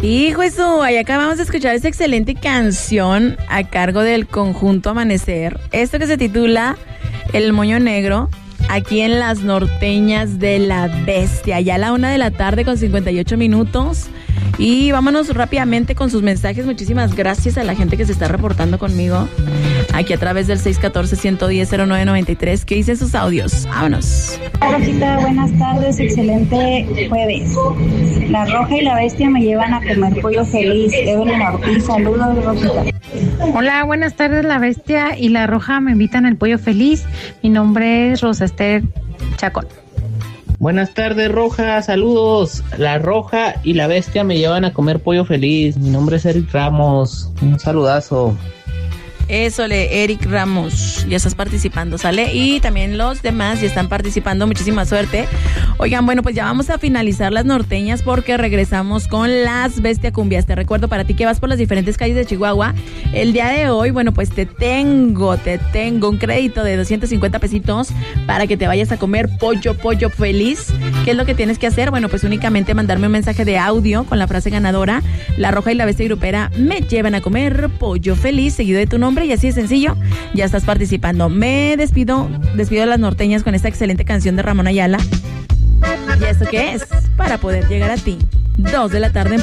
Hijo eso, ahí acabamos de escuchar esa excelente canción a cargo del conjunto Amanecer. Esto que se titula El Moño Negro, aquí en las norteñas de la bestia. Ya a la 1:00 p.m. con 58 minutos. Y vámonos rápidamente con sus mensajes. Muchísimas gracias a la gente que se está reportando conmigo aquí a través del 614-110-0993. ¿Qué dicen sus audios? Vámonos. Hola, Rosita, buenas tardes, excelente jueves. La Roja y la Bestia me llevan a comer pollo feliz. Evelyn Ortiz, saludos, Rosita. Hola, buenas tardes, la Bestia y la Roja me invitan al pollo feliz. Mi nombre es Rosa Esther Chacón. Buenas tardes, Roja, saludos. La Roja y la Bestia me llevan a comer pollo feliz. Mi nombre es Eric Ramos. Un saludazo. Ésole, Eric Ramos, ya estás participando, ¿sale? Y también los demás ya están participando, muchísima suerte. Oigan, bueno, pues ya vamos a finalizar las norteñas porque regresamos con las Bestia Cumbias. Te recuerdo, para ti que vas por las diferentes calles de Chihuahua, el día de hoy, bueno, pues te tengo un crédito de 250 pesitos para que te vayas a comer pollo feliz. ¿Qué es lo que tienes que hacer? Bueno, pues únicamente mandarme un mensaje de audio con la frase ganadora: La Roja y la Bestia Grupera me llevan a comer pollo feliz, seguido de tu nombre, y así de sencillo, ya estás participando. Me despido de las norteñas con esta excelente canción de Ramón Ayala. ¿Y esto qué es? Para poder llegar a ti. 2:00 p.m.